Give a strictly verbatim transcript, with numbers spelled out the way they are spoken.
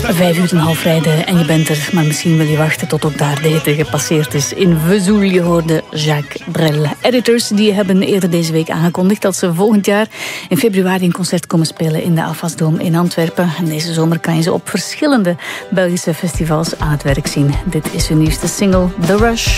Vijf uur en half rijden en je bent er, maar misschien wil je wachten tot ook daar de hitte gepasseerd is. In Vesoul, je hoorde Jacques Brel. Editors die hebben eerder deze week aangekondigd dat ze volgend jaar in februari een concert komen spelen in de Afasdome in Antwerpen. En deze zomer kan je ze op verschillende Belgische festivals aan het werk zien. Dit is hun nieuwste single, The Rush.